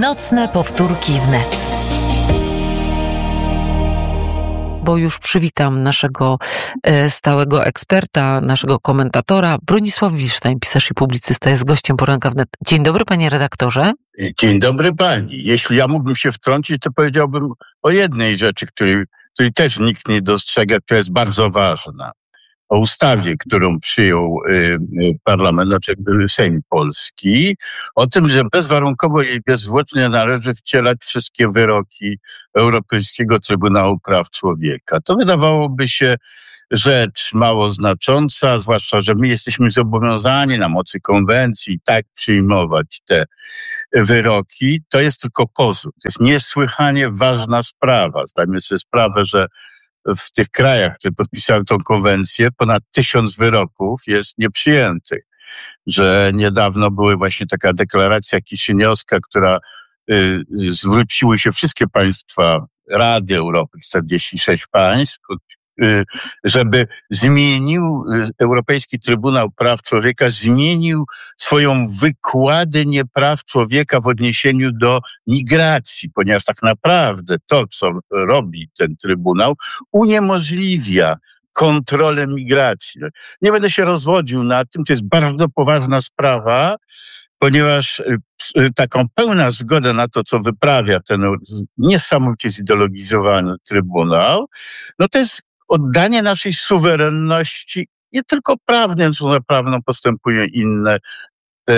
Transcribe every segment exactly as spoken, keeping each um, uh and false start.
Nocne powtórki wnet. Bo już przywitam naszego e, stałego eksperta, naszego komentatora. Bronisław Wilsztajn, pisarz i publicysta, jest gościem Poranka Wnet. Dzień dobry, panie redaktorze. Dzień dobry pani. Jeśli ja mógłbym się wtrącić, to powiedziałbym o jednej rzeczy, której, której też nikt nie dostrzega, która jest bardzo ważna. O ustawie, którą przyjął y, parlament, znaczy Sejm Polski, o tym, że bezwarunkowo i bezzwłocznie należy wcielać wszystkie wyroki Europejskiego Trybunału Praw Człowieka. To wydawałoby się rzecz mało znacząca, zwłaszcza, że my jesteśmy zobowiązani na mocy konwencji tak przyjmować te wyroki. To jest tylko pozór. To jest niesłychanie ważna sprawa. Zdajmy sobie sprawę, że w tych krajach, które podpisały tą konwencję, ponad tysiąc wyroków jest nieprzyjętych. Że niedawno była właśnie taka deklaracja kisieniowska, która y, y, zwróciły się wszystkie państwa Rady Europy, czterdzieści sześć państw, y, żeby zmienił y, Europejski Trybunał Praw Człowieka, zmienił swoją wykładnię praw człowieka w odniesieniu do migracji, ponieważ tak naprawdę to, co robi ten Trybunał, uniemożliwia kontrolę migracji. Nie będę się rozwodził nad tym, to jest bardzo poważna sprawa, ponieważ taką pełna zgoda na to, co wyprawia ten niesamowicie zideologizowany Trybunał, no to jest oddanie naszej suwerenności, nie tylko prawnej, co za prawną postępują inne, e,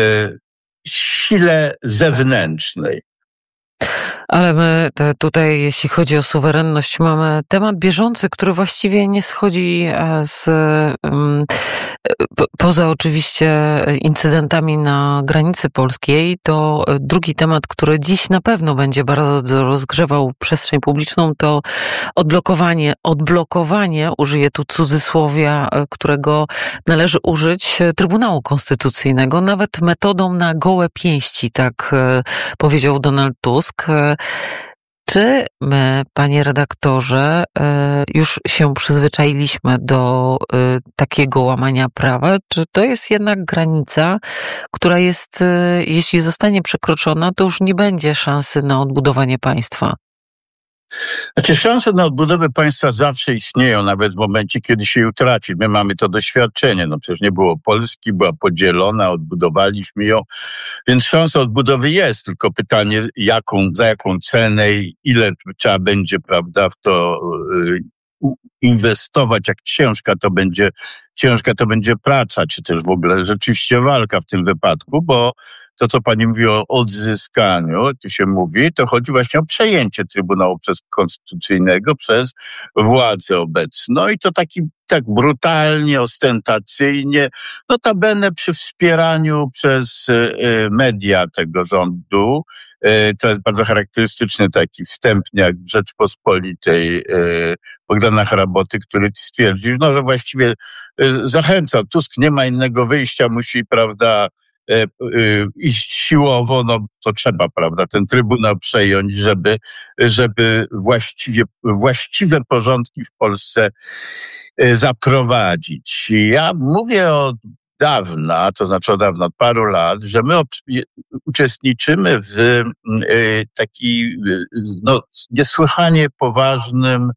sile zewnętrznej. Ale my te, tutaj, jeśli chodzi o suwerenność, mamy temat bieżący, który właściwie nie schodzi z, um, po, poza oczywiście incydentami na granicy polskiej. To drugi temat, który dziś na pewno będzie bardzo rozgrzewał przestrzeń publiczną, to odblokowanie, odblokowanie, użyję tu cudzysłowia, którego należy użyć, Trybunału Konstytucyjnego, nawet metodą na gołe pięści, tak powiedział Donald Tusk. Czy my, panie redaktorze, już się przyzwyczailiśmy do takiego łamania prawa? Czy to jest jednak granica, która jest, jeśli zostanie przekroczona, to już nie będzie szansy na odbudowanie państwa? Znaczy, szanse na odbudowę państwa zawsze istnieją, nawet w momencie, kiedy się je utraci. My mamy to doświadczenie. No przecież nie było Polski, była podzielona, odbudowaliśmy ją. Więc szansa odbudowy jest, tylko pytanie, jaką, za jaką cenę i ile trzeba będzie, prawda, w to y, inwestować, jak ciężka to będzie, ciężka to będzie praca, czy też w ogóle rzeczywiście walka w tym wypadku, bo to, co pani mówi o odzyskaniu, tu się mówi, to chodzi właśnie o przejęcie Trybunału Konstytucyjnego przez władzę obecną i to taki tak brutalnie, ostentacyjnie, notabene przy wspieraniu przez media tego rządu. To jest bardzo charakterystyczny taki wstępniak w Rzeczpospolitej Bogdana Hraboty, który stwierdził, no, że właściwie zachęca. Tusk nie ma innego wyjścia, musi, prawda, iść siłowo, no to trzeba, prawda, ten Trybunał przejąć, żeby, żeby właściwie, właściwe porządki w Polsce zaprowadzić. Ja mówię od dawna, to znaczy od dawna, od paru lat, że my uczestniczymy w takim, no, niesłychanie poważnym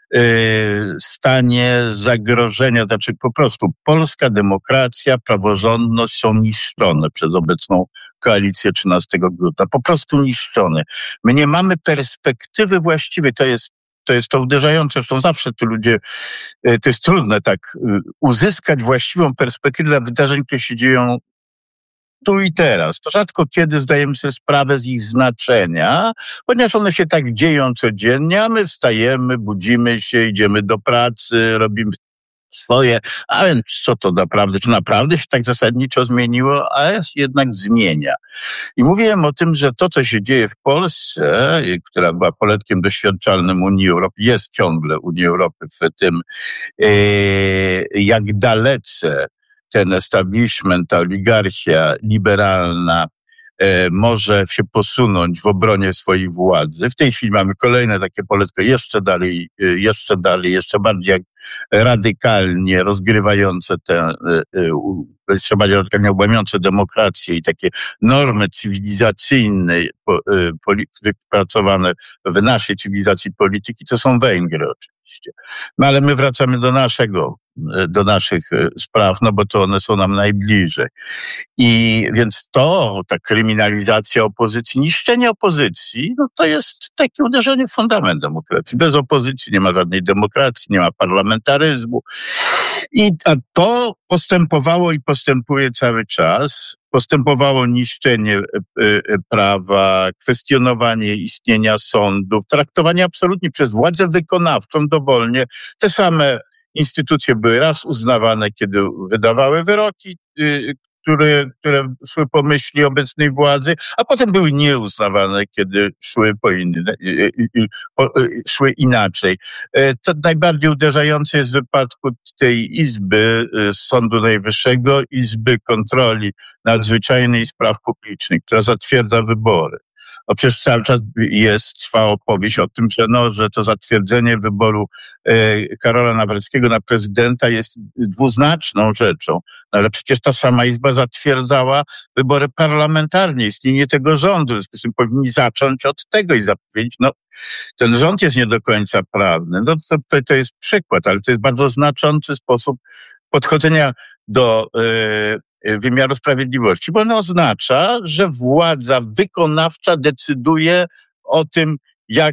stanie zagrożenia, znaczy po prostu polska demokracja, praworządność są niszczone przez obecną koalicję trzynastego grudnia. Po prostu niszczone. My nie mamy perspektywy właściwej. To jest To jest to uderzające, zresztą zawsze tu ludzie, to jest trudne tak uzyskać właściwą perspektywę dla wydarzeń, które się dzieją tu i teraz. To rzadko kiedy zdajemy sobie sprawę z ich znaczenia, ponieważ one się tak dzieją codziennie, a my wstajemy, budzimy się, idziemy do pracy, robimy swoje, a więc co to naprawdę, czy naprawdę się tak zasadniczo zmieniło, a jednak zmienia. I mówiłem o tym, że to, co się dzieje w Polsce, która była poletkiem doświadczalnym Unii Europy, jest ciągle Unii Europy w tym, jak dalece ten establishment, ta oligarchia liberalna może się posunąć w obronie swojej władzy. W tej chwili mamy kolejne takie poletko jeszcze dalej, jeszcze dalej, jeszcze bardziej radykalnie rozgrywające te, jeszcze bardziej radykalnie łamiące demokrację i takie normy cywilizacyjne wypracowane w naszej cywilizacji polityki, to są Węgry oczywiście. No ale my wracamy do naszego, do naszych spraw, no bo to one są nam najbliżej. I więc to, ta kryminalizacja opozycji, niszczenie opozycji, no to jest takie uderzenie w fundament demokracji. Bez opozycji nie ma żadnej demokracji, nie ma parlamentaryzmu. I a to postępowało i postępuje cały czas. Postępowało niszczenie prawa, kwestionowanie istnienia sądów, traktowanie absolutnie przez władzę wykonawczą dowolnie. Te same instytucje były raz uznawane, kiedy wydawały wyroki, które, które szły po myśli obecnej władzy, a potem były nieuznawane, kiedy szły po inne, po, szły inaczej. To najbardziej uderzające jest w wypadku tej Izby Sądu Najwyższego, Izby Kontroli Nadzwyczajnej i Spraw Publicznych, która zatwierdza wybory. No przecież cały czas jest, trwa opowieść o tym, że, no, że to zatwierdzenie wyboru e, Karola Nawrockiego na prezydenta jest dwuznaczną rzeczą. No, ale przecież ta sama Izba zatwierdzała wybory parlamentarne, istnienie tego rządu. W związku z tym powinni zacząć od tego i zapowiedzieć, no ten rząd jest nie do końca prawny. No to, to, to jest przykład, ale to jest bardzo znaczący sposób podchodzenia do e, wymiaru sprawiedliwości, bo ono oznacza, że władza wykonawcza decyduje o tym, jak,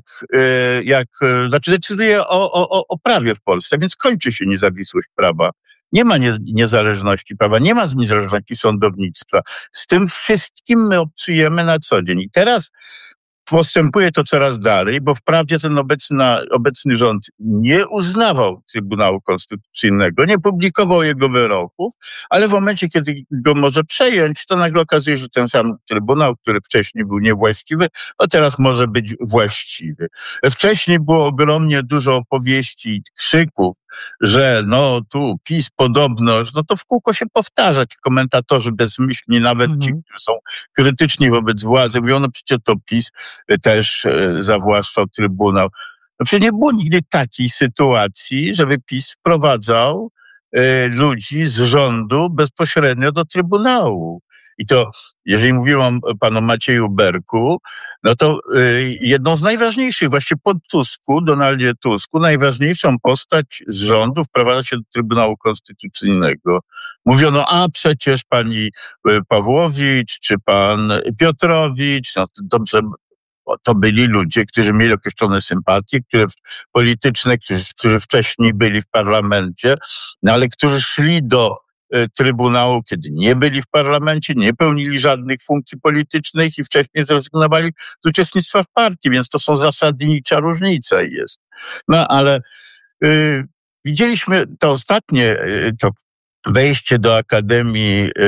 jak znaczy decyduje o, o, o prawie w Polsce, więc kończy się niezawisłość prawa. Nie ma nie, niezależności prawa, nie ma niezależności sądownictwa. Z tym wszystkim my obcujemy na co dzień. I teraz postępuje to coraz dalej, bo wprawdzie ten obecny, obecny rząd nie uznawał Trybunału Konstytucyjnego, nie publikował jego wyroków, ale w momencie, kiedy go może przejąć, to nagle okazuje się, że ten sam Trybunał, który wcześniej był niewłaściwy, a teraz może być właściwy. Wcześniej było ogromnie dużo opowieści i krzyków, że no tu PiS podobność, no to w kółko się powtarza. Ci komentatorzy bezmyślni, nawet mm. ci, którzy są krytyczni wobec władzy, mówią, no przecież to PiS też e, zawłaszczał Trybunał. No przecież nie było nigdy takiej sytuacji, żeby PiS wprowadzał e, ludzi z rządu bezpośrednio do Trybunału. I to, jeżeli mówiłem o panu Macieju Berku, no to y, jedną z najważniejszych, właśnie po Tusku, Donaldzie Tusku, najważniejszą postać z rządu wprowadza się do Trybunału Konstytucyjnego. Mówiono, a przecież pani Pawłowicz, czy pan Piotrowicz, no dobrze, to byli ludzie, którzy mieli określone sympatie, które polityczne, którzy, którzy wcześniej byli w parlamencie, no ale którzy szli do Trybunału, kiedy nie byli w parlamencie, nie pełnili żadnych funkcji politycznych i wcześniej zrezygnowali z uczestnictwa w partii, więc to są zasadnicza różnica jest. No ale y, widzieliśmy to ostatnie, y, to wejście do Akademii, y,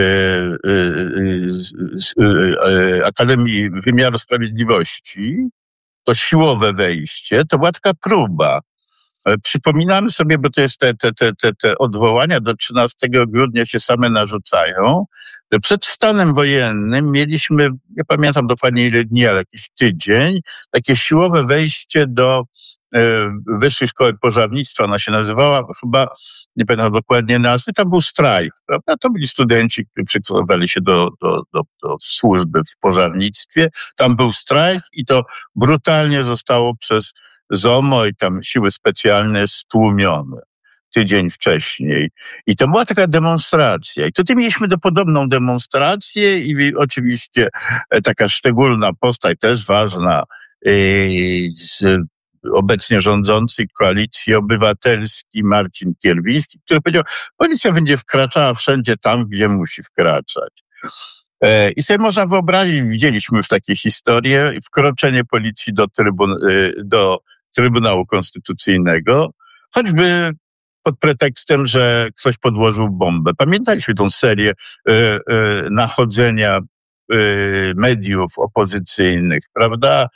y, y, Akademii Wymiaru Sprawiedliwości, to siłowe wejście, to była taka próba. Przypominamy sobie, bo to jest te, te, te, te, te odwołania do trzynastego grudnia się same narzucają, że przed stanem wojennym mieliśmy, nie pamiętam dokładnie ile dni, ale jakiś tydzień, takie siłowe wejście do e, Wyższej Szkoły Pożarnictwa, ona się nazywała, chyba, nie pamiętam dokładnie nazwy, tam był strajk, prawda? To byli studenci, którzy przygotowywali się do, do, do, do służby w pożarnictwie, tam był strajk i to brutalnie zostało przez ZOMO i tam siły specjalne stłumione tydzień wcześniej. I to była taka demonstracja. I tutaj mieliśmy do podobną demonstrację i oczywiście taka szczególna postać, też ważna, z obecnie rządzącej Koalicji Obywatelskiej, Marcin Kierwiński, który powiedział, policja będzie wkraczała wszędzie tam, gdzie musi wkraczać. I sobie można wyobrazić, widzieliśmy już takie historie, wkroczenie policji do, trybun, do Trybunału Konstytucyjnego, choćby pod pretekstem, że ktoś podłożył bombę. Pamiętaliśmy tą serię y, y, nachodzenia y, mediów opozycyjnych, prawda?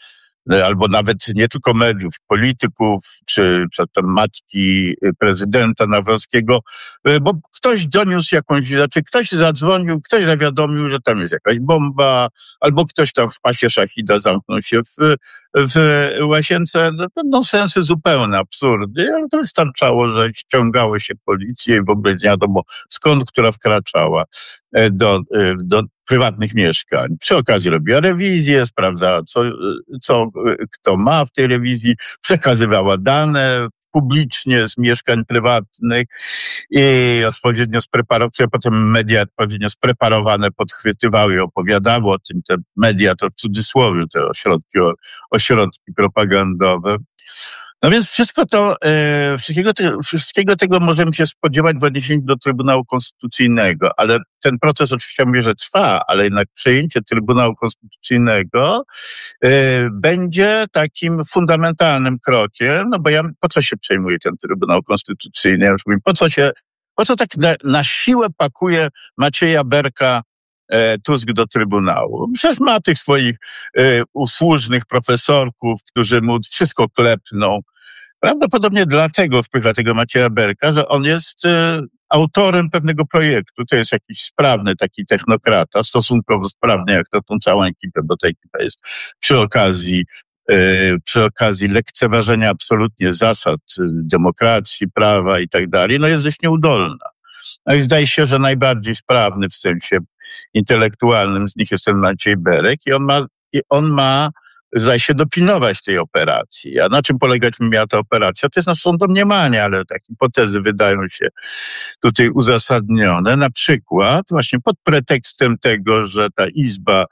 albo nawet nie tylko mediów, polityków, czy, czy tam matki prezydenta Nawrockiego, bo ktoś doniósł jakąś, znaczy ktoś zadzwonił, ktoś zawiadomił, że tam jest jakaś bomba, albo ktoś tam w pasie szachida zamknął się w, w łazience. No, to nonsensy zupełne, absurdy, ale to wystarczało, że ściągało się policję i w ogóle nie wiadomo skąd, która wkraczała do, do prywatnych mieszkań. Przy okazji robiła rewizję, sprawdzała, co, co kto ma w tej rewizji, przekazywała dane publicznie z mieszkań prywatnych i odpowiednio spreparowane, potem media odpowiednio spreparowane podchwytywały i opowiadały o tym. Te media to w cudzysłowie, te ośrodki, ośrodki propagandowe. No więc wszystko to, e, wszystkiego, te, wszystkiego tego możemy się spodziewać w odniesieniu do Trybunału Konstytucyjnego, ale ten proces oczywiście mówię, że trwa, ale jednak przejęcie Trybunału Konstytucyjnego e, będzie takim fundamentalnym krokiem, no bo ja, po co się przejmuje ten Trybunał Konstytucyjny? Ja już mówię, po co się, po co tak na, na siłę pakuje Macieja Berka Tusk do Trybunału? Przecież ma tych swoich e, usłużnych profesorków, którzy mu wszystko klepną. Prawdopodobnie dlatego wpływa tego Macieja Berka, że on jest e, autorem pewnego projektu. To jest jakiś sprawny taki technokrata, stosunkowo sprawny jak to tą całą ekipę, bo ta ekipa jest przy okazji e, przy okazji lekceważenia absolutnie zasad demokracji, prawa i tak dalej, no jest dość nieudolna. No i zdaje się, że najbardziej sprawny w sensie intelektualnym z nich jest ten Maciej Berek i on ma, i on ma, zdaje się, dopilnować tej operacji. A na czym polegać miała ta operacja? To jest na są domniemania, ale takie hipotezy wydają się tutaj uzasadnione. Na przykład właśnie pod pretekstem tego, że ta Izba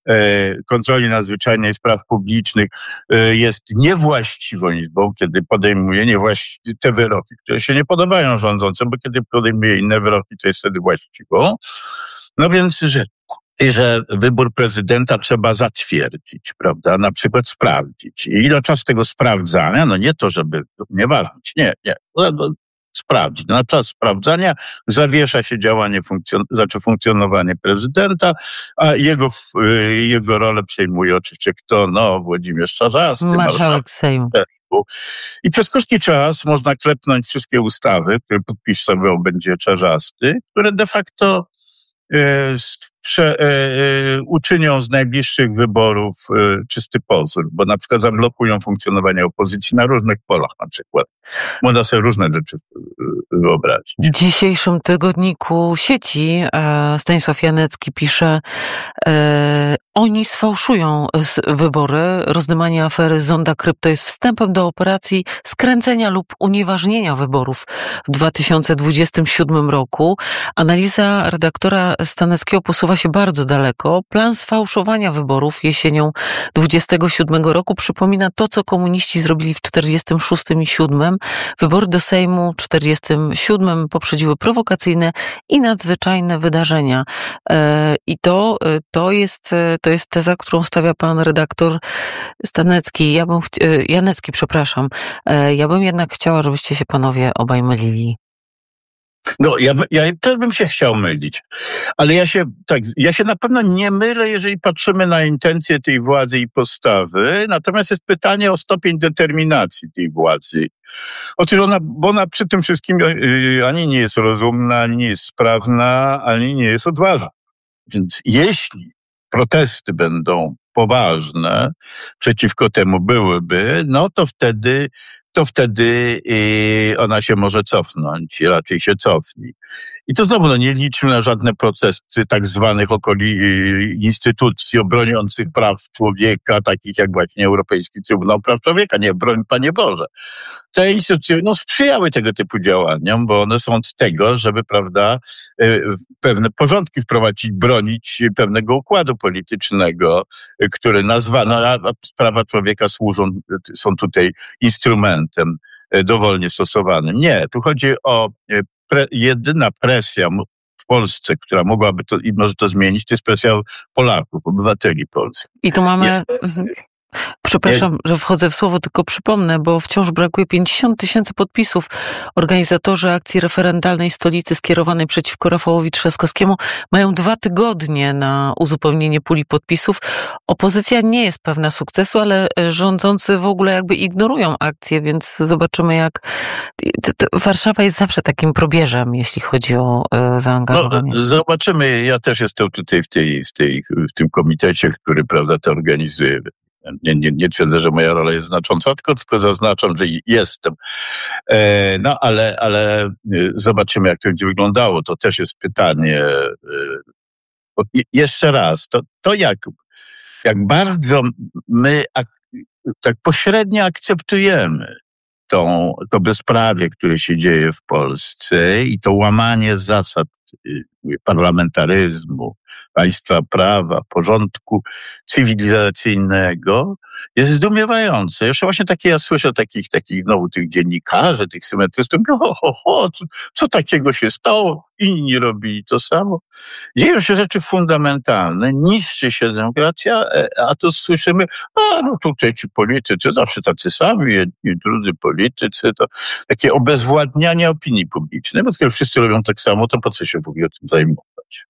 Kontroli Nadzwyczajnej i Spraw Publicznych jest niewłaściwą izbą, kiedy podejmuje niewłaściwe te wyroki, które się nie podobają rządzącym, bo kiedy podejmuje inne wyroki, to jest wtedy właściwą. No więc, że, że wybór prezydenta trzeba zatwierdzić, prawda, na przykład sprawdzić. I ile czas tego sprawdzania, no nie to, żeby nie ważyć, nie, nie, sprawdzić. Na czas sprawdzania zawiesza się działanie, funkcjon- znaczy funkcjonowanie prezydenta, a jego, jego rolę przejmuje oczywiście kto? No, Włodzimierz Czarzasty. Marszałek Sejmu. I przez krótki czas można klepnąć wszystkie ustawy, które podpisywał będzie Czarzasty, które de facto e, prze, e, uczynią z najbliższych wyborów e, czysty pozór, bo na przykład zablokują funkcjonowanie opozycji na różnych polach na przykład. Można sobie różne rzeczy wyobrazić. W dzisiejszym tygodniku sieci e, Stanisław Janecki pisze, e, oni sfałszują wybory. Rozdymanie afery Zonda Krypto jest wstępem do operacji skręcenia lub unieważnienia wyborów w dwa tysiące dwudziestym siódmym roku. Analiza redaktora Staneckiego posuwa się bardzo daleko. Plan sfałszowania wyborów jesienią dwudziestego siódmego roku przypomina to, co komuniści zrobili w czterdziestym szóstym i siódmym. Wybory do Sejmu w czterdziestym siódmym poprzedziły prowokacyjne i nadzwyczajne wydarzenia. I to, to jest, to jest teza, którą stawia pan redaktor Stanecki. Ja bym, Janecki, przepraszam. Ja bym jednak chciała, żebyście się panowie obaj mylili. No, ja, ja też bym się chciał mylić, ale ja się, tak, ja się na pewno nie mylę, jeżeli patrzymy na intencje tej władzy i postawy, natomiast jest pytanie o stopień determinacji tej władzy. Otóż ona, bo ona przy tym wszystkim ani nie jest rozumna, ani nie jest sprawna, ani nie jest odważna. Więc jeśli protesty będą poważne, przeciwko temu byłyby, no to wtedy to wtedy ona się może cofnąć, raczej się cofnie. I to znowu no, nie liczmy na żadne protesty tak zwanych okoli instytucji obroniących praw człowieka, takich jak właśnie Europejski Trybunał Praw Człowieka. Nie, broń Panie Boże. Te instytucje no, sprzyjały tego typu działaniom, bo one są od tego, żeby, prawda, pewne porządki wprowadzić, bronić pewnego układu politycznego, który nazwano, a prawa człowieka służą, są tutaj instrumentem dowolnie stosowanym. Nie, tu chodzi o pre, jedyna presja w Polsce, która mogłaby to i może to zmienić, to jest presja Polaków, obywateli polskich. I tu mamy... Jest, Przepraszam, Nie. że wchodzę w słowo, tylko przypomnę, bo wciąż brakuje pięćdziesiąt tysięcy podpisów. Organizatorzy akcji referendalnej Stolicy skierowanej przeciwko Rafałowi Trzaskowskiemu mają dwa tygodnie na uzupełnienie puli podpisów. Opozycja nie jest pewna sukcesu, ale rządzący w ogóle jakby ignorują akcję, więc zobaczymy jak... Warszawa jest zawsze takim probierzem, jeśli chodzi o zaangażowanie. No, zobaczymy. Ja też jestem tutaj w, tej, w, tej, w tym komitecie, który, prawda, to organizuje. Nie, nie, nie twierdzę, że moja rola jest znacząca, tylko, tylko zaznaczam, że jestem. E, no, ale, ale zobaczymy, jak to będzie wyglądało. To też jest pytanie. E, jeszcze raz, to, to jak, jak bardzo my ak, tak pośrednio akceptujemy tą, to bezprawie, które się dzieje w Polsce i to łamanie zasad parlamentaryzmu, państwa prawa, porządku cywilizacyjnego jest zdumiewające. Jeszcze właśnie takie, ja słyszę takich, takich znowu tych dziennikarzy, tych symetrystów, no ho, ho, ho, co, co takiego się stało? Inni robili to samo. Dzieją się rzeczy fundamentalne, niszczy się demokracja, a to słyszymy, a no tutaj ci politycy, zawsze tacy sami, jedni, drudzy politycy, to takie obezwładnianie opinii publicznej, bo skoro wszyscy robią tak samo, to po co się w ogóle tym zajmować?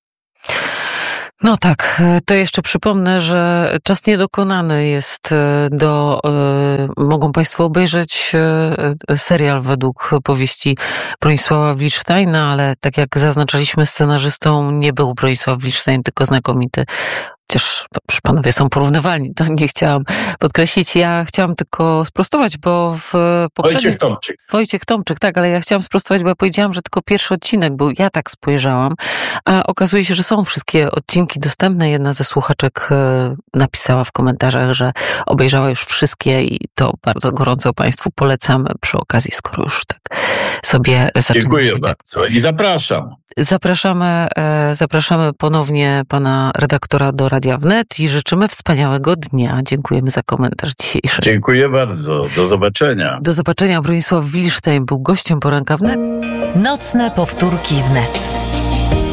No tak, to jeszcze przypomnę, że czas niedokonany jest do, mogą Państwo obejrzeć serial według powieści Bronisława Wildsteina, ale tak jak zaznaczaliśmy, scenarzystą nie był Bronisław Wildstein, tylko znakomity. Chociaż panowie są porównywalni, to nie chciałam podkreślić. Ja chciałam tylko sprostować, bo w poprzednim... Wojciech Tomczyk. Wojciech Tomczyk, tak, ale ja chciałam sprostować, bo ja powiedziałam, że tylko pierwszy odcinek był. Ja tak spojrzałam, a okazuje się, że są wszystkie odcinki dostępne. Jedna ze słuchaczek napisała w komentarzach, że obejrzała już wszystkie i to bardzo gorąco Państwu polecamy przy okazji, skoro już tak sobie zaczynamy. Dziękuję bardzo i zapraszam. Zapraszamy, zapraszamy ponownie pana redaktora do Radia Wnet i życzymy wspaniałego dnia. Dziękujemy za komentarz dzisiejszy. Dziękuję bardzo. Do zobaczenia. Do zobaczenia. Bronisław Wildstein był gościem Poranka Wnet. Nocne powtórki Wnet.